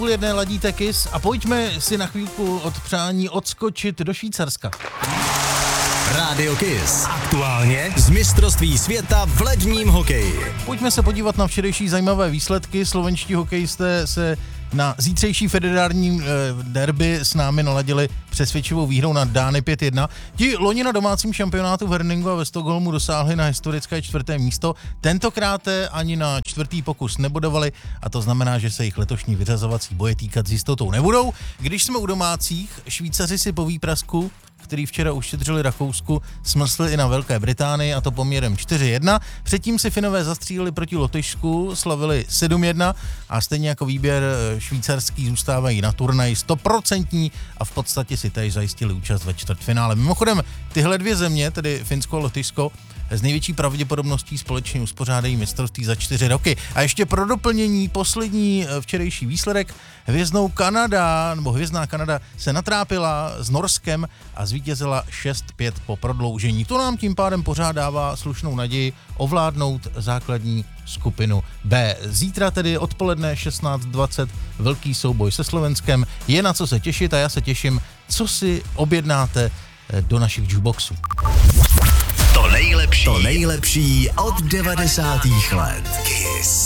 10:30 ladíte KISS a pojďme si na chvílku od přání odskočit do Švýcarska. Rádio KISS. Aktuálně z mistrovství světa v ledním hokeji. Pojďme se podívat na včerejší zajímavé výsledky. Slovenští hokejisté se na zítřejší federální derby s námi naladili přesvědčivou výhrou nad Dány 5-1. Ti loni na domácím šampionátu v Herningu a ve Stockholmu dosáhli na historické 4. místo. Tentokrát ani na 4. pokus nebodovali a to znamená, že se jich letošní vyřazovací boje týkat s jistotou nebudou. Když jsme u domácích, Švýcaři si po výprasku, který včera ušetřili Rakousku, smlsli i na Velké Británii a to poměrem 4-1. Předtím si Finové zastříleli proti Lotyšsku, slavili 7-1 a stejně jako výběr švýcarský zůstávají na turnaji 100% a v podstatě si též zajistili účast ve čtvrtfinále. Mimochodem, tyhle dvě země, tedy Finsko a Lotyšsko, s největší pravděpodobností společně uspořádají mistrovství za 4 roky. A ještě pro doplnění poslední včerejší výsledek. Hvězdná Kanada se natrápila s Norskem a zvítězila 6-5 po prodloužení. To nám tím pádem pořád dává slušnou naději ovládnout základní skupinu B. Zítra tedy odpoledne 16:20 velký souboj se Slovenskem. Je na co se těšit a já se těším, co si objednáte do našich jukeboxů. To nejlepší od 90. let. KISS.